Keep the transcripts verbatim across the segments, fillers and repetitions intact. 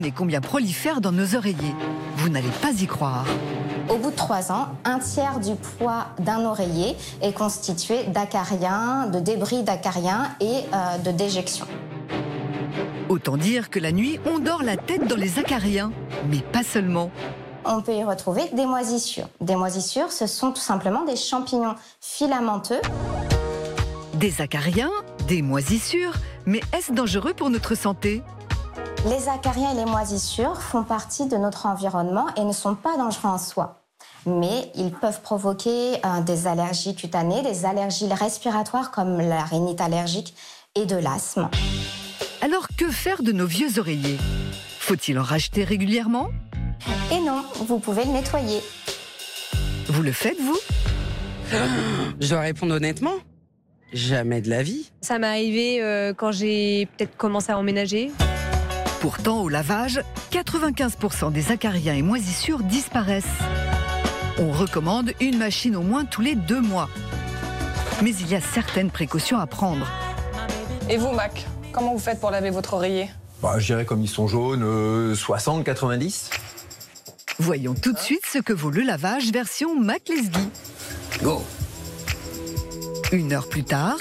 Et combien prolifère dans nos oreillers. Vous n'allez pas y croire. Au bout de trois ans, un tiers du poids d'un oreiller est constitué d'acariens, de débris d'acariens et euh, de déjections. Autant dire que la nuit, on dort la tête dans les acariens. Mais pas seulement. On peut y retrouver des moisissures. Des moisissures, ce sont tout simplement des champignons filamenteux. Des acariens, des moisissures, mais est-ce dangereux pour notre santé ? Les acariens et les moisissures font partie de notre environnement et ne sont pas dangereux en soi. Mais ils peuvent provoquer euh, des allergies cutanées, des allergies respiratoires comme la rhinite allergique et de l'asthme. Alors que faire de nos vieux oreillers ? Faut-il en racheter régulièrement ? Et non, vous pouvez le nettoyer. Vous le faites, vous ? Je dois répondre honnêtement. Jamais de la vie. Ça m'est arrivé euh, quand j'ai peut-être commencé à emménager. Pourtant, au lavage, quatre-vingt-quinze pour cent des acariens et moisissures disparaissent. On recommande une machine au moins tous les deux mois. Mais il y a certaines précautions à prendre. Et vous, Mac, comment vous faites pour laver votre oreiller ? Bah, je dirais comme ils sont jaunes, euh, soixante, quatre-vingt-dix. Voyons tout de suite ce que vaut le lavage version Mac Lesguy. Go. Une heure plus tard...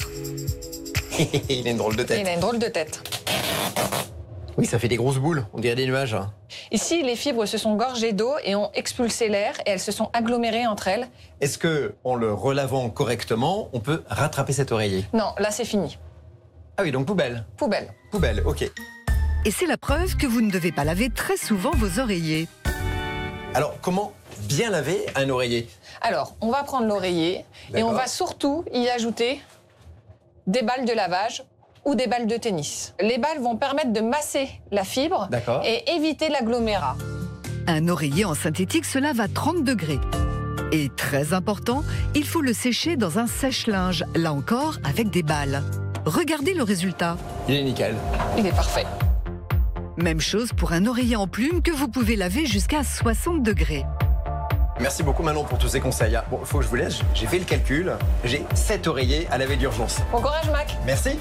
Il a une drôle de tête. Il a une drôle de tête. Oui, ça fait des grosses boules, on dirait des nuages. Ici, les fibres se sont gorgées d'eau et ont expulsé l'air et elles se sont agglomérées entre elles. Est-ce que, en le relavant correctement, on peut rattraper cet oreiller ? Non, là c'est fini. Ah oui, donc poubelle. Poubelle. Poubelle, ok. Et c'est la preuve que vous ne devez pas laver très souvent vos oreillers. Alors, comment bien laver un oreiller ? Alors, on va prendre l'oreiller et on va surtout y ajouter des balles de lavage ou des balles de tennis. Les balles vont permettre de masser la fibre et éviter l'agglomérat. Un oreiller en synthétique se lave à trente degrés. Et très important, il faut le sécher dans un sèche-linge, là encore avec des balles. Regardez le résultat. Il est nickel. Il est parfait. Même chose pour un oreiller en plume que vous pouvez laver jusqu'à soixante degrés. Merci beaucoup Manon pour tous ces conseils. Bon, il faut que je vous laisse, j'ai fait le calcul. J'ai sept oreillers à laver d'urgence. Bon courage Mac. Merci.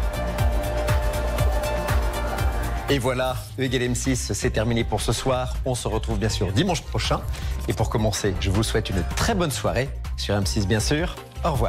Et voilà, E égale M six, c'est terminé pour ce soir. On se retrouve bien sûr dimanche prochain. Et pour commencer, je vous souhaite une très bonne soirée sur M six bien sûr. Au revoir.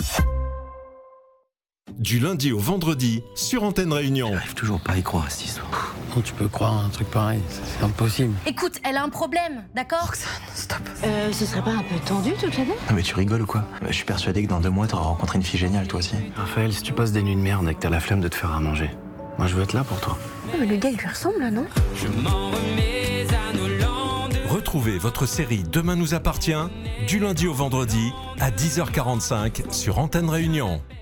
Du lundi au vendredi, sur Antenne Réunion. J'arrive toujours pas à y croire, cette histoire. Comment tu peux croire à un truc pareil? C'est impossible. Écoute, elle a un problème, d'accord? Roxane, stop. Euh, ce serait pas un peu tendu toute l'année? Non mais tu rigoles ou quoi? Je suis persuadé que dans deux mois, t'auras rencontré une fille géniale, toi aussi. Raphaël, si tu passes des nuits de merde et que t'as la flemme de te faire à manger, moi je veux être là pour toi. Oh, mais le gars, il lui ressemble, là, non? Je m'en remets à nos landes. Retrouvez votre série Demain nous appartient, du lundi au vendredi, à dix heures quarante-cinq sur Antenne Réunion.